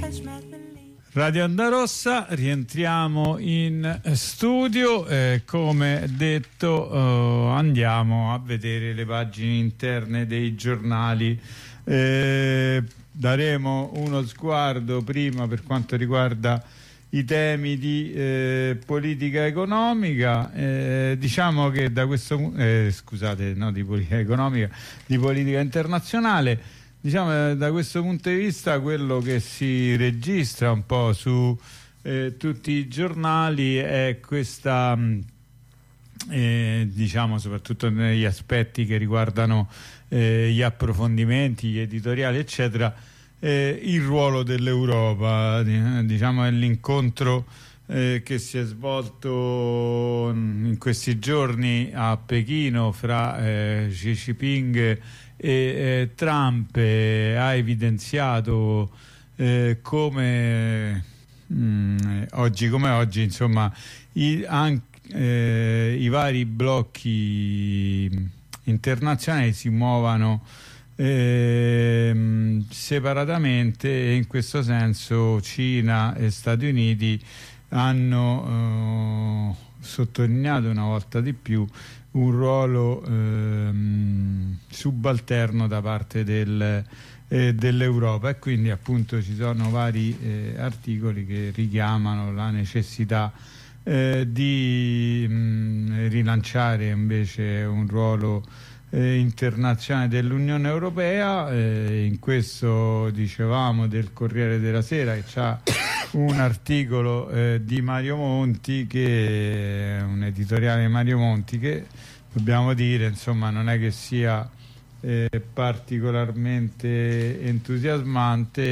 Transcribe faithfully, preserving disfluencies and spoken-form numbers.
Radio Onda Rossa, rientriamo in studio, eh, come detto eh, andiamo a vedere le pagine interne dei giornali, eh, daremo uno sguardo prima per quanto riguarda i temi di eh, politica economica, eh, diciamo che da questo eh, scusate, no, di politica economica, di politica internazionale. Diciamo, da questo punto di vista quello che si registra un po' su eh, tutti i giornali è questa, eh, diciamo soprattutto negli aspetti che riguardano eh, gli approfondimenti, gli editoriali eccetera, eh, il ruolo dell'Europa. Diciamo è l'incontro eh, che si è svolto in questi giorni a Pechino fra eh, Xi Jinping e eh, Trump eh, ha evidenziato eh, come mh, oggi come oggi insomma i, anche, eh, i vari blocchi internazionali si muovano eh, separatamente, e in questo senso Cina e Stati Uniti hanno eh, sottolineato una volta di più un ruolo ehm, subalterno da parte del, eh, dell'Europa, e quindi appunto ci sono vari eh, articoli che richiamano la necessità eh, di mh, rilanciare invece un ruolo eh, internazionale dell'Unione Europea. Eh, in questo dicevamo del Corriere della Sera, che ha un articolo eh, di Mario Monti, che è un editoriale di Mario Monti che dobbiamo dire insomma non è che sia eh, particolarmente entusiasmante.